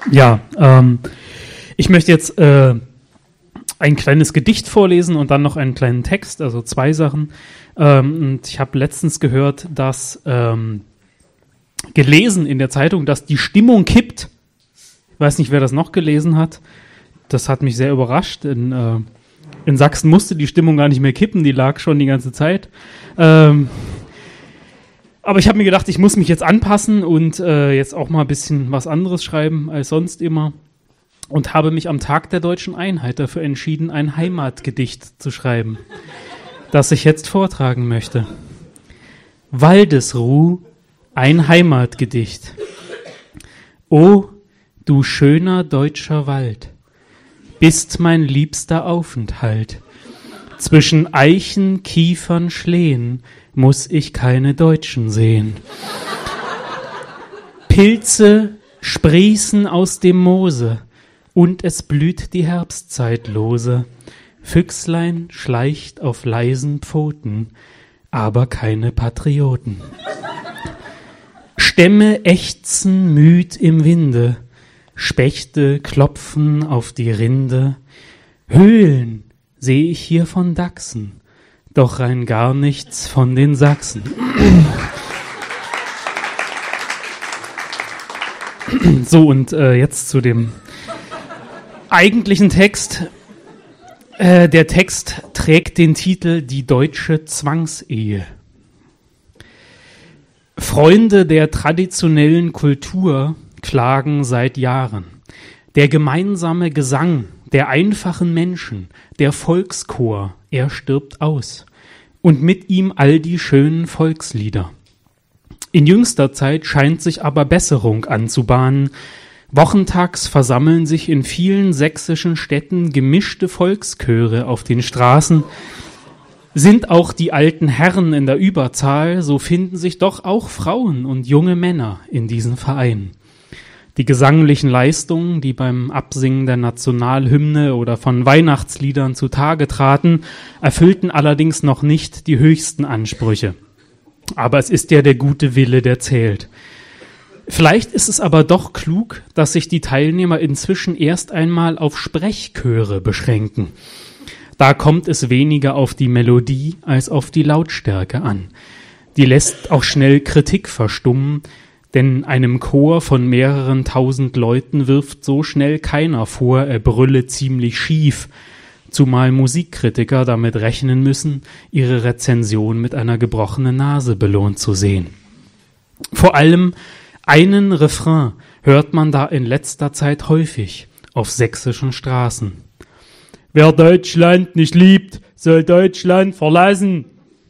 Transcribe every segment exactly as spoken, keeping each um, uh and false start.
Ja, ähm, ich möchte jetzt äh, ein kleines Gedicht vorlesen und dann noch einen kleinen Text, also zwei Sachen. Ähm, und ich habe letztens gehört, dass ähm, gelesen in der Zeitung, dass die Stimmung kippt. Ich weiß nicht, wer das noch gelesen hat. Das hat mich sehr überrascht. In, äh, in Sachsen musste die Stimmung gar nicht mehr kippen, die lag schon die ganze Zeit. Ähm, aber ich habe mir gedacht, ich muss mich jetzt anpassen und äh, jetzt auch mal ein bisschen was anderes schreiben als sonst immer. Und habe mich am Tag der Deutschen Einheit dafür entschieden, ein Heimatgedicht zu schreiben, das ich jetzt vortragen möchte. Waldesruh, ein Heimatgedicht. O, du schöner deutscher Wald, bist mein liebster Aufenthalt. Zwischen Eichen, Kiefern, Schlehen muss ich keine Deutschen sehen. Pilze sprießen aus dem Moose und es blüht die Herbstzeit lose. Füchslein schleicht auf leisen Pfoten, aber keine Patrioten. Stämme ächzen müd im Winde, Spechte klopfen auf die Rinde. Höhlen seh ich hier von Dachsen, doch rein gar nichts von den Sachsen. So, und äh, jetzt zu dem eigentlichen Text. Äh, der Text trägt den Titel Die deutsche Zwangsehe. Freunde der traditionellen Kultur klagen seit Jahren. Der gemeinsame Gesang der einfachen Menschen, der Volkschor, er stirbt aus. Und mit ihm all die schönen Volkslieder. In jüngster Zeit scheint sich aber Besserung anzubahnen. Wochentags versammeln sich in vielen sächsischen Städten gemischte Volkschöre auf den Straßen. Sind auch die alten Herren in der Überzahl, so finden sich doch auch Frauen und junge Männer in diesen Vereinen. Die gesanglichen Leistungen, die beim Absingen der Nationalhymne oder von Weihnachtsliedern zutage traten, erfüllten allerdings noch nicht die höchsten Ansprüche. Aber es ist ja der gute Wille, der zählt. Vielleicht ist es aber doch klug, dass sich die Teilnehmer inzwischen erst einmal auf Sprechchöre beschränken. Da kommt es weniger auf die Melodie als auf die Lautstärke an. Die lässt auch schnell Kritik verstummen, denn einem Chor von mehreren tausend Leuten wirft so schnell keiner vor, er brülle ziemlich schief, zumal Musikkritiker damit rechnen müssen, ihre Rezension mit einer gebrochenen Nase belohnt zu sehen. Vor allem einen Refrain hört man da in letzter Zeit häufig auf sächsischen Straßen. Wer Deutschland nicht liebt, soll Deutschland verlassen.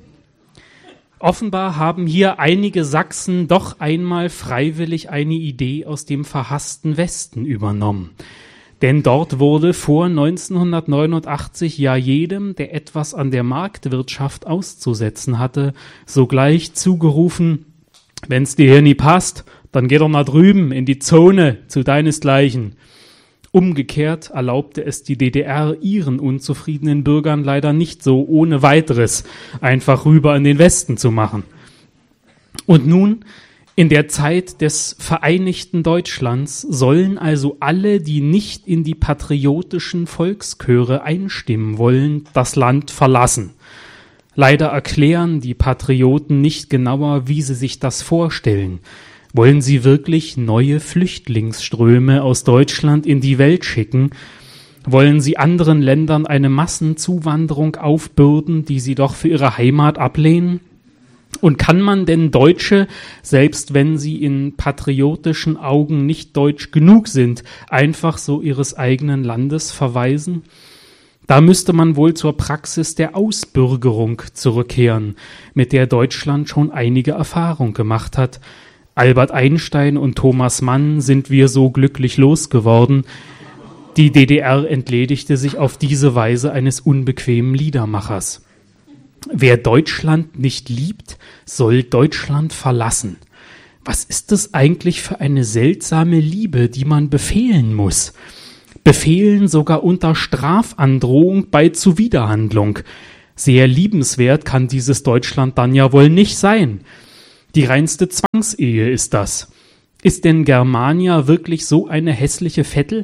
Offenbar haben hier einige Sachsen doch einmal freiwillig eine Idee aus dem verhassten Westen übernommen. Denn dort wurde vor neunzehnhundertneunundachtzig ja jedem, der etwas an der Marktwirtschaft auszusetzen hatte, sogleich zugerufen, wenn's dir hier nie passt, dann geh doch nach drüben in die Zone zu deinesgleichen. Umgekehrt erlaubte es die D D R ihren unzufriedenen Bürgern leider nicht so ohne weiteres einfach rüber in den Westen zu machen. Und nun, in der Zeit des vereinigten Deutschlands, sollen also alle, die nicht in die patriotischen Volkschöre einstimmen wollen, das Land verlassen. Leider erklären die Patrioten nicht genauer, wie sie sich das vorstellen. Wollen sie wirklich neue Flüchtlingsströme aus Deutschland in die Welt schicken? Wollen sie anderen Ländern eine Massenzuwanderung aufbürden, die sie doch für ihre Heimat ablehnen? Und kann man denn Deutsche, selbst wenn sie in patriotischen Augen nicht deutsch genug sind, einfach so ihres eigenen Landes verweisen? Da müsste man wohl zur Praxis der Ausbürgerung zurückkehren, mit der Deutschland schon einige Erfahrung gemacht hat. Albert Einstein und Thomas Mann sind wir so glücklich losgeworden. Die D D R entledigte sich auf diese Weise eines unbequemen Liedermachers. Wer Deutschland nicht liebt, soll Deutschland verlassen. Was ist das eigentlich für eine seltsame Liebe, die man befehlen muss? Befehlen sogar unter Strafandrohung bei Zuwiderhandlung. Sehr liebenswert kann dieses Deutschland dann ja wohl nicht sein. Die reinste Zwangsehe ist das. Ist denn Germania wirklich so eine hässliche Vettel?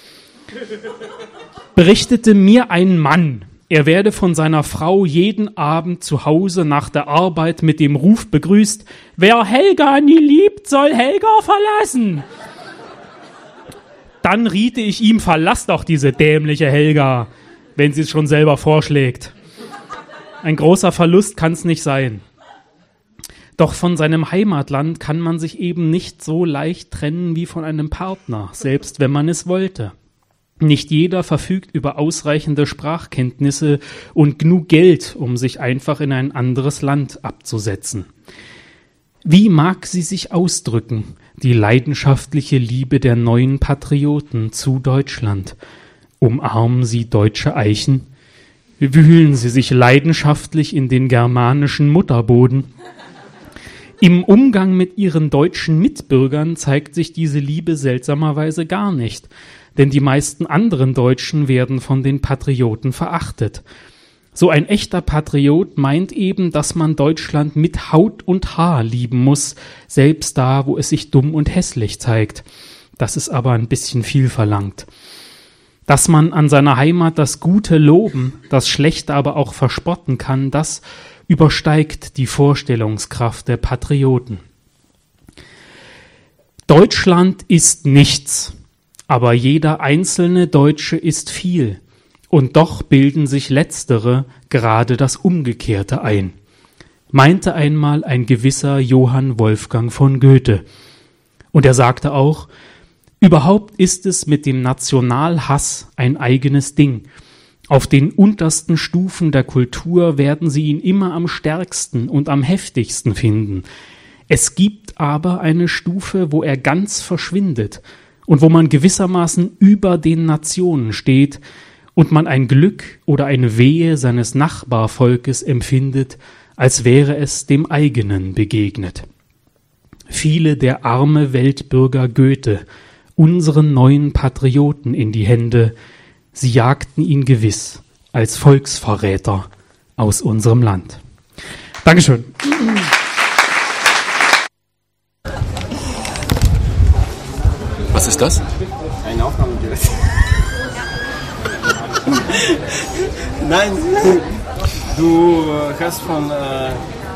Berichtete mir ein Mann, er werde von seiner Frau jeden Abend zu Hause nach der Arbeit mit dem Ruf begrüßt: Wer Helga nie liebt, soll Helga verlassen. Dann riete ich ihm: Verlass doch diese dämliche Helga, wenn sie es schon selber vorschlägt. Ein großer Verlust kann's nicht sein. Doch von seinem Heimatland kann man sich eben nicht so leicht trennen wie von einem Partner, selbst wenn man es wollte. Nicht jeder verfügt über ausreichende Sprachkenntnisse und genug Geld, um sich einfach in ein anderes Land abzusetzen. Wie mag sie sich ausdrücken, die leidenschaftliche Liebe der neuen Patrioten zu Deutschland? Umarmen sie deutsche Eichen? Wühlen sie sich leidenschaftlich in den germanischen Mutterboden? Im Umgang mit ihren deutschen Mitbürgern zeigt sich diese Liebe seltsamerweise gar nicht, denn die meisten anderen Deutschen werden von den Patrioten verachtet. So ein echter Patriot meint eben, dass man Deutschland mit Haut und Haar lieben muss, selbst da, wo es sich dumm und hässlich zeigt. Das ist aber ein bisschen viel verlangt. Dass man an seiner Heimat das Gute loben, das Schlechte aber auch verspotten kann, das übersteigt die Vorstellungskraft der Patrioten. Deutschland ist nichts, aber jeder einzelne Deutsche ist viel, und doch bilden sich Letztere gerade das Umgekehrte ein, meinte einmal ein gewisser Johann Wolfgang von Goethe. Und er sagte auch: Überhaupt ist es mit dem Nationalhass ein eigenes Ding. Auf den untersten Stufen der Kultur werden Sie ihn immer am stärksten und am heftigsten finden. Es gibt aber eine Stufe, wo er ganz verschwindet und wo man gewissermaßen über den Nationen steht und man ein Glück oder eine Wehe seines Nachbarvolkes empfindet, als wäre es dem eigenen begegnet. Fiele der arme Weltbürger Goethe unseren neuen Patrioten in die Hände, sie jagten ihn gewiss als Volksverräter aus unserem Land. Dankeschön. Was ist das? Ein Aufnahmegerät. Nein, du hast von... Äh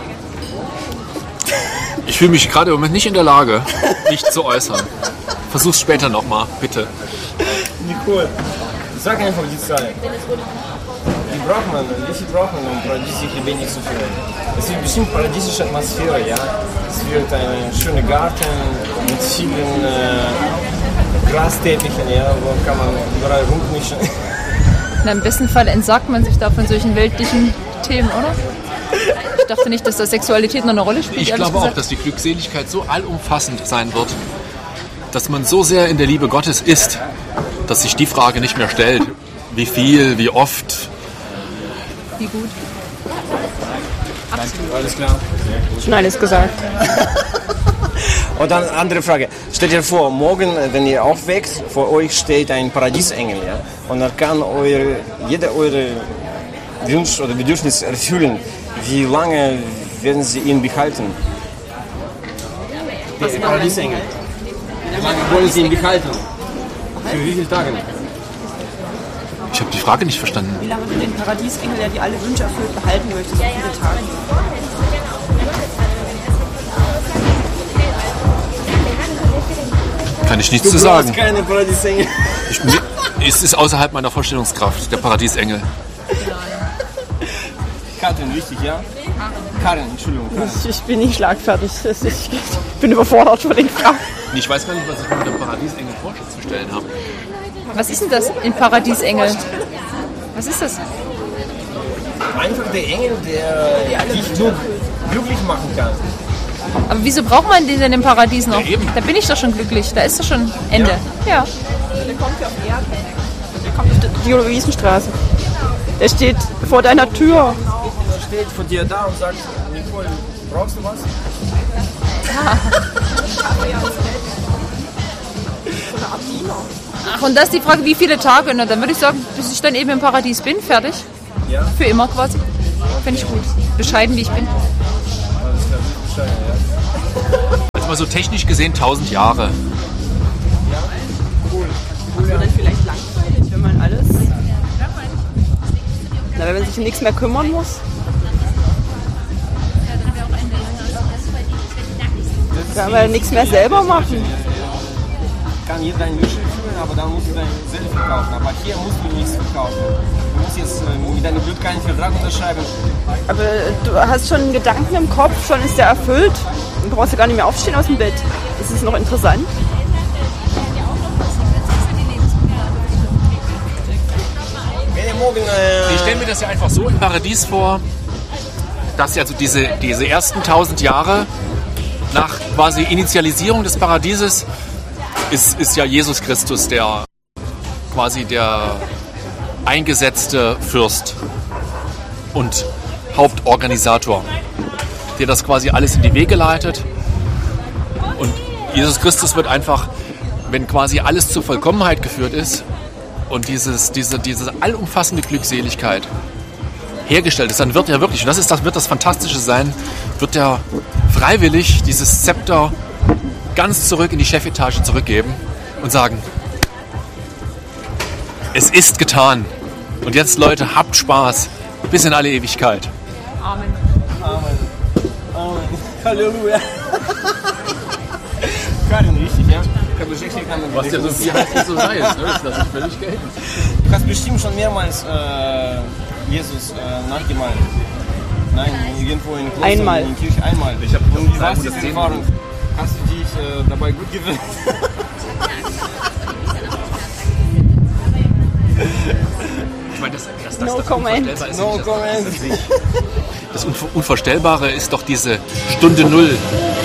ich fühle mich gerade im Moment nicht in der Lage, mich zu äußern. Versuch's später nochmal, bitte. Wie cool. Sag einfach die Zahl. Die braucht man, wie viel braucht man, um paradiesische lebendig zu fühlen? Es wird bestimmt paradiesische Atmosphäre, ja. Es wird ein schöner Garten mit vielen äh, Grasteppichen, ja, wo kann man überall rumknischen. Na, im besten Fall entsagt man sich da von solchen weltlichen Themen, oder? Ich dachte nicht, dass da Sexualität noch eine Rolle spielt. Ich glaube gesagt. auch, dass die Glückseligkeit so allumfassend sein wird, dass man so sehr in der Liebe Gottes ist, dass sich die Frage nicht mehr stellt, wie viel, wie oft. Wie gut. Absolut. Alles klar. Schon alles gesagt. Und dann andere Frage. Stellt dir vor, morgen, wenn ihr aufwächst, vor euch steht ein Paradiesengel, ja? Und er kann eure, jeder eure Wunsch oder Bedürfnis erfüllen. Wie lange werden sie ihn behalten? Der Paradiesengel. Wie lange wollen sie ihn behalten? Für wie viele Tage? Ich habe die Frage nicht verstanden. Wie lange du den Paradiesengel, der dir alle Wünsche erfüllt, behalten möchtest? Wie viele Tage? Kann ich nichts Du zu sagen. brauchst keine Paradiesengel. Ich, es ist außerhalb meiner Vorstellungskraft, der Paradiesengel. Karin, richtig, ja? Karin, Entschuldigung. Karin. Ich bin nicht schlagfertig. Ich bin überfordert von den Fragen. Ich weiß gar nicht, was ich mir mit dem Paradiesengel vorzustellen habe. Was ist denn das, ein Paradiesengel? Was ist das? Einfach der Engel, der dich nur glücklich machen kann. Aber wieso braucht man den denn im Paradies noch? Ja, eben. Da bin ich doch schon glücklich. Da ist doch schon Ende. Ja. Der kommt ja auf Erden. Der kommt auf die Luisenstraße. Der steht vor deiner Tür. Er steht vor dir da und sagt, Nicole, brauchst du was? Ach, und das ist die Frage, wie viele Tage? Na, dann würde ich sagen, bis ich dann eben im Paradies bin, fertig. Ja. Für immer quasi. Finde ich gut. Bescheiden, wie ich bin. Alles klar, bescheiden, ja. mal so technisch gesehen tausend Jahre. Das wird dann vielleicht langweilig, wenn man alles... Na, wenn man sich um nichts mehr kümmern muss. Kann man nichts mehr selber machen. Kann jeder dein Wäsche führen, aber dann musst du dein selbst verkaufen. Aber hier musst du nichts verkaufen. Du musst jetzt mit deinem Blut keinen Vertrag unterschreiben. Aber du hast schon einen Gedanken im Kopf, schon ist der erfüllt. Du brauchst ja gar nicht mehr aufstehen aus dem Bett. Ist es noch interessant? Ich stelle mir das ja einfach so im Paradies vor, dass ja so diese, diese ersten tausend Jahre nach quasi Initialisierung des Paradieses ist, ist ja Jesus Christus der quasi der eingesetzte Fürst und Hauptorganisator, der das quasi alles in die Wege leitet. Und Jesus Christus wird einfach, wenn quasi alles zur Vollkommenheit geführt ist und dieses, diese, diese allumfassende Glückseligkeit hergestellt ist, dann wird er wirklich, und das, ist, das wird das Fantastische sein, wird er freiwillig dieses Zepter ganz zurück in die Chefetage zurückgeben und sagen, es ist getan. Und jetzt, Leute, habt Spaß. Bis in alle Ewigkeit. Amen. Amen. Amen. Halleluja. Karin, richtig, ja? Was der so wie halt so sei, ne? Das lasse ich völlig gelten. Du hast bestimmt schon mehrmals äh, Jesus äh, nachgemalt. Nein, irgendwo in Kloster, Einmal. in Kirche einmal. Ich hab Und wie war diese Erfahrung? Hast du dich äh, dabei gut gewöhnt? Ich meine, das, das, das, No das comment. Unvorstellbare ist No nicht, comment. Das, das Unvorstellbare ist doch diese Stunde Null,